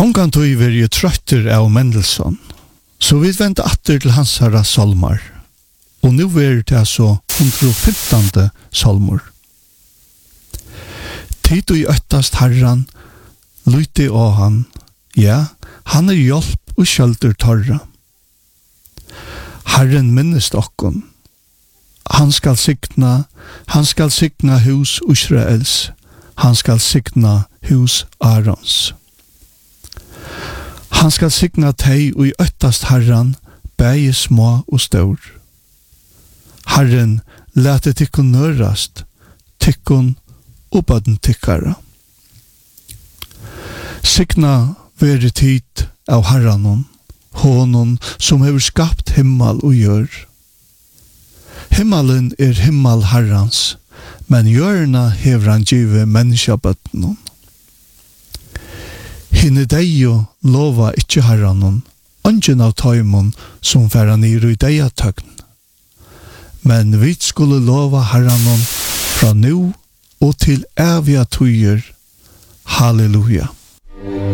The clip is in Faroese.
Ongan tog veri trøtter av Mendelssohn, så vi vente atter til hans herra salmar, og nu er det så 115. salmor. Tid og i øttast herran, lyte av han, ja, han hjelp og skjølter torra. Herren minnest okkon, han skal signa hus Israels, han skal signa hus Arons. Han skal signa teg og i øttast herran, bæge små og stor. Herren lete tikkun nørast, tikkun og bøden tikkara. Signa veri tid av herranon, honon som hever skapt himmel og gjør. Himmelen er himmel herrans, men gjørna hever han givet menneskabøttenon. Hinne deio lova ikkje herranon, ongen av taimon som færa niru i deia tøgn. Men vi skulle lova herranon fra nu og til evige tøyer. Halleluja.